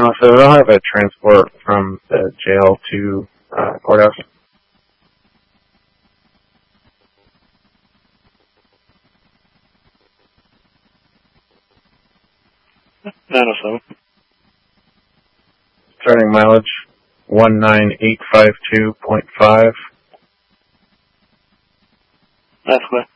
So they'll have a transport from the jail to courthouse. $907. Starting mileage 19852.5. That's clear.